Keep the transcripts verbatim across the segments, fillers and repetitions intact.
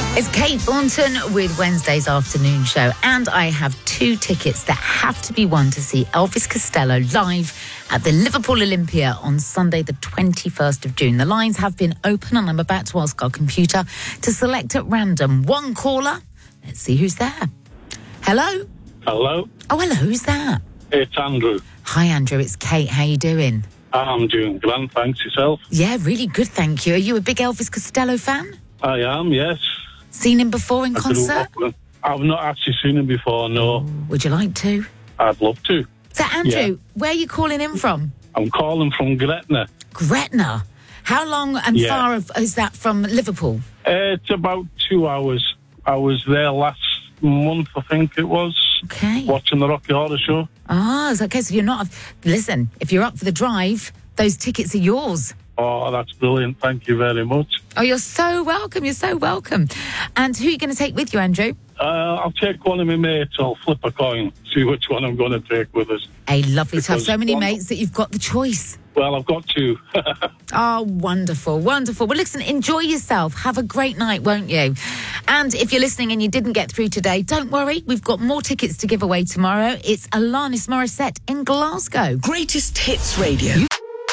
It's Kate Thornton with Wednesday's afternoon show, and I have two tickets that have to be won to see Elvis Costello live at the Liverpool Olympia on Sunday the twenty-first of June. The lines have been open and I'm about to ask our computer to select at random one caller. Let's see who's there. Hello? Hello? Oh, hello, who's that? It's Andrew. Hi, Andrew, it's Kate. How you doing? I'm doing grand, thanks. Yourself? Yeah, really good, thank you. Are you a big Elvis Costello fan? I am, yes. Seen him before in I concert? I've not actually seen him before, no. Would you like to? I'd love to. So, Andrew, Yeah. where are you calling in from? I'm calling from Gretna. Gretna. How long and Yeah. far of, is that from Liverpool? Uh, it's about two hours. I was there last month, I think it was, Okay. watching the Rocky Horror Show. Ah, so, okay, so you're not... Listen, if you're up for the drive, those tickets are yours. Oh, that's brilliant. Thank you very much. Oh, you're so welcome. You're so welcome. And who are you going to take with you, Andrew? Uh, I'll take one of my mates. I'll flip a coin, see which one I'm going to take with us. A lovely to have Because so many one- mates that you've got the choice. Well, I've got two. Oh, wonderful, wonderful. Well, listen, enjoy yourself. Have a great night, won't you? And if you're listening and you didn't get through today, don't worry. We've got more tickets to give away tomorrow. It's Alanis Morissette in Glasgow. Greatest Hits Radio.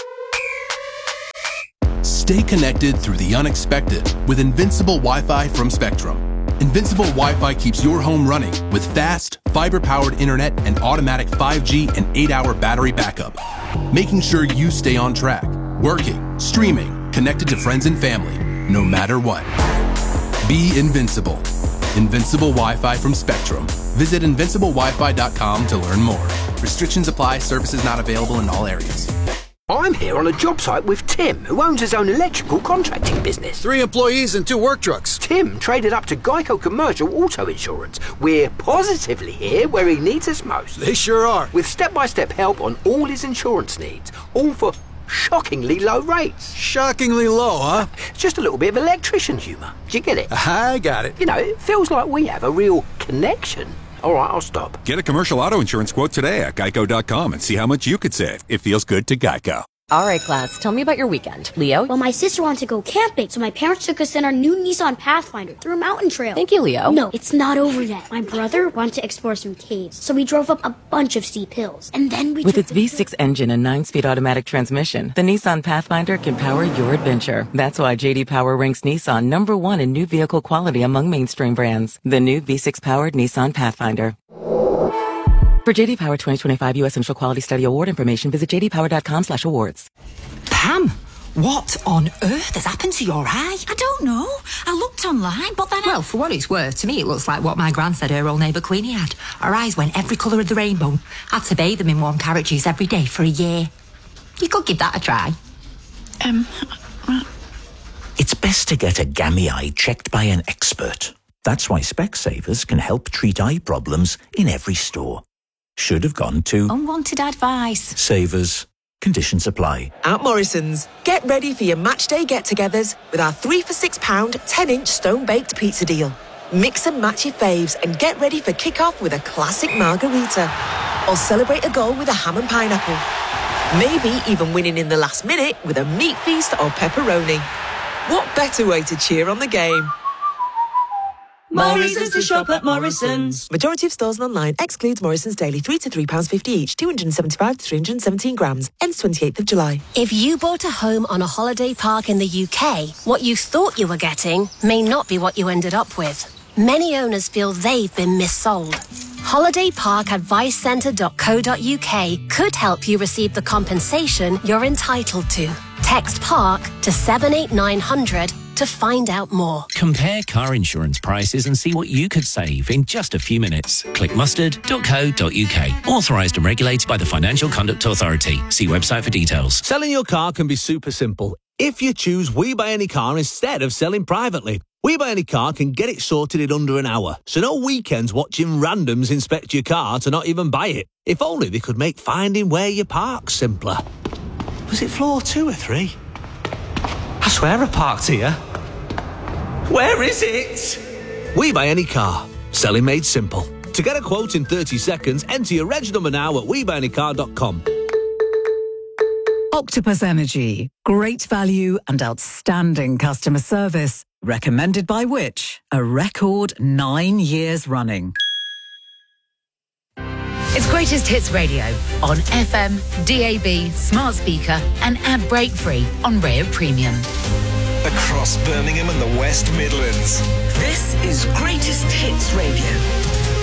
Stay connected through the unexpected with Invincible Wi-Fi from Spectrum. Invincible Wi-Fi keeps your home running with fast, fiber-powered internet and automatic five G and eight-hour battery backup, making sure you stay on track, working, streaming, connected to friends and family, no matter what. Be invincible. Invincible Wi-Fi from Spectrum. Visit invincible wi fi dot com to learn more. Restrictions apply. Services not available in all areas. I'm here on a job site with Tim, who owns his own electrical contracting business. Three employees and two work trucks. Tim traded up to Geico Commercial Auto Insurance. We're positively here where he needs us most. They sure are. With step-by-step help on all his insurance needs, all for shockingly low rates. Shockingly low, huh? It's just a little bit of electrician humour. Do you get it? I got it. You know, it feels like we have a real connection. All right, I'll stop. Get a commercial auto insurance quote today at geico dot com and see how much you could save. It feels good to Geico. All right, class, tell me about your weekend. Leo? Well, my sister wanted to go camping, so my parents took us in our new Nissan Pathfinder through a mountain trail. Thank you, Leo. No, it's not over yet. My brother wanted to explore some caves, so we drove up a bunch of steep hills. And then we With took its V six engine and nine-speed automatic transmission, the Nissan Pathfinder can power your adventure. That's why J D Power ranks Nissan number one in new vehicle quality among mainstream brands. The new V six-powered Nissan Pathfinder. For J D Power twenty twenty-five U S Initial Quality Study Award information, visit j d power dot com slash awards. Pam, what on earth has happened to your eye? I don't know. I looked online, but then I... Well, for what it's worth, to me it looks like what my gran said her old neighbour Queenie had. Her eyes went every colour of the rainbow. Had to bathe them in warm carrot juice every day for a year. You could give that a try. Um... It's best to get a gammy eye checked by an expert. That's why Specsavers can help treat eye problems in every store. Should have gone to Unwanted advice. Savers. Conditions apply. At Morrison's, get ready for your match day get-togethers with our three for six pound, ten-inch stone-baked pizza deal. Mix and match your faves and get ready for kick-off with a classic margarita. Or celebrate a goal with a ham and pineapple. Maybe even winning in the last minute with a meat feast or pepperoni. What better way to cheer on the game? More reasons to shop at Morrison's. Majority of stores and online excludes Morrison's Daily three to three pounds fifty each, two hundred seventy-five to three hundred seventeen grams. Ends twenty-eighth of July. If you bought a home on a holiday park in the U K, what you thought you were getting may not be what you ended up with. Many owners feel they've been missold. holiday park advice centre dot co dot U K could help you receive the compensation you're entitled to. Text PARK to seven eight nine hundred to find out more. Compare car insurance prices and see what you could save in just a few minutes. Click mustard dot co dot U K. Authorised and regulated by the Financial Conduct Authority. See website for details. Selling your car can be super simple if you choose We Buy Any Car instead of selling privately. We Buy Any Car can get it sorted in under an hour, so no weekends watching randoms inspect your car to not even buy it. If only they could make finding where you park simpler. Was it floor two or three? I swear I parked here. Where is it? We Buy Any Car. Selling made simple. To get a quote in thirty seconds, enter your reg number now at we buy any car dot com. Octopus Energy. Great value and outstanding customer service. Recommended by which? A record nine years running. It's Greatest Hits Radio on F M, D A B, smart speaker and ad break free on Rayo Premium. Across Birmingham and the West Midlands. This is Greatest Hits Radio.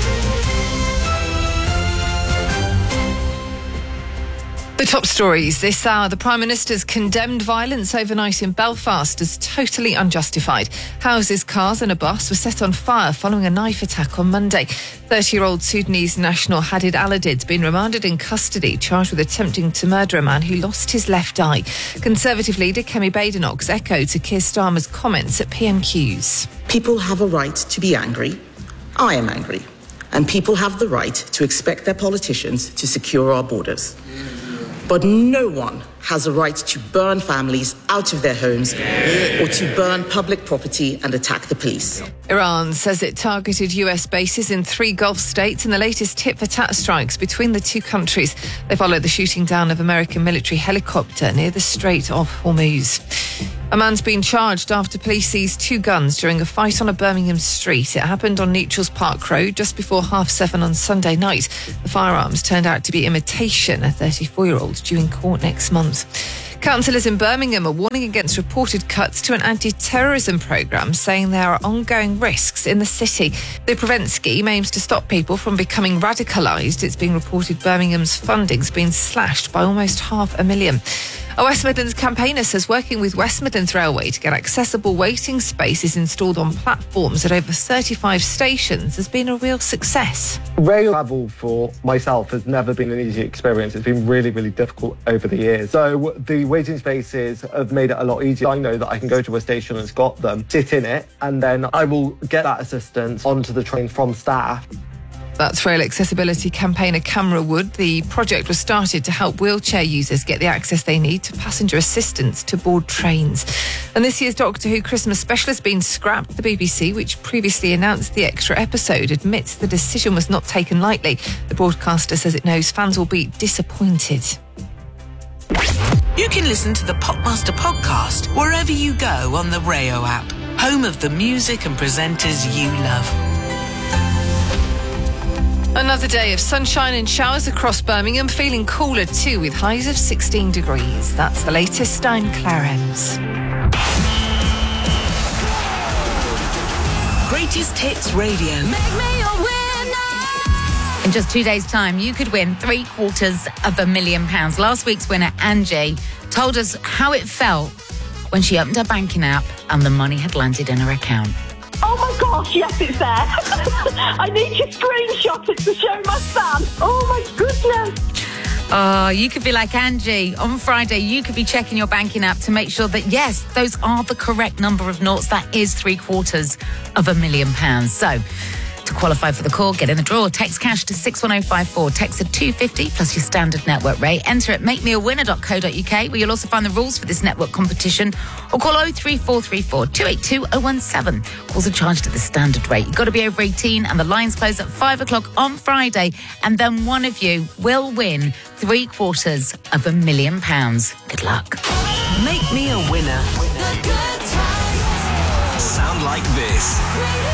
The top stories this hour. The Prime Minister's condemned violence overnight in Belfast as totally unjustified. Houses, cars and a bus were set on fire following a knife attack on Monday. thirty-year-old Sudanese national Hadid Aladid's been remanded in custody, charged with attempting to murder a man who lost his left eye. Conservative leader Kemi Badenoch's echo to Keir Starmer's comments at P M Qs. People have a right to be angry. I am angry. And people have the right to expect their politicians to secure our borders. But no one has a right to burn families out of their homes or to burn public property and attack the police. Iran says it targeted U S bases in three Gulf states in the latest tit-for-tat strikes between the two countries. They follow the shooting down of American military helicopter near the Strait of Hormuz. A man's been charged after police seized two guns during a fight on a Birmingham street. It happened on Neutrals Park Road just before half seven on Sunday night. The firearms turned out to be imitation, a thirty-four-year-old due in court next month. Councillors in Birmingham are warning against reported cuts to an anti-terrorism programme, saying there are ongoing risks in the city. The Prevent scheme aims to stop people from becoming radicalised. It's being reported Birmingham's funding's been slashed by almost half a million. A West Midlands campaigner says working with West Midlands Railway to get accessible waiting spaces installed on platforms at over thirty-five stations has been a real success. Rail travel for myself has never been an easy experience. It's been really, really difficult over the years. So the waiting spaces have made it a lot easier. I know that I can go to a station that's got them, sit in it, and then I will get that assistance onto the train from staff. That's rail accessibility campaigner Camera Wood. The project was started to help wheelchair users get the access they need to passenger assistance to board trains. And this year's Doctor Who Christmas special has been scrapped. The B B C, which previously announced the extra episode, admits the decision was not taken lightly. The broadcaster says it knows fans will be disappointed. You can listen to the Popmaster podcast wherever you go on the Rayo app, home of the music and presenters you love. Another day of sunshine and showers across Birmingham, feeling cooler too with highs of sixteen degrees. That's the latest. I'm Claire Ems. Greatest Hits Radio. Make me a winner. In just two days' time, you could win three quarters of a million pounds. Last week's winner, Angie, told us how it felt when she opened her banking app and the money had landed in her account. Oh my gosh, yes, it's there. I need to screenshot it to show my son. Oh my goodness. Oh, you could be like Angie. On Friday, you could be checking your banking app to make sure that, yes, those are the correct number of noughts. That is three quarters of a million pounds. So, to qualify for the call, get in the draw. Text cash to six one oh five four. Text at two fifty plus your standard network rate. Enter at make me a winner dot co dot uk, where you'll also find the rules for this network competition. Or call oh three four three four, two eight two, oh one seven. Calls are charged at the standard rate. You've got to be over eighteen, and the lines close at five o'clock on Friday. And then one of you will win three quarters of a million pounds. Good luck. Make me a winner. Sound like this.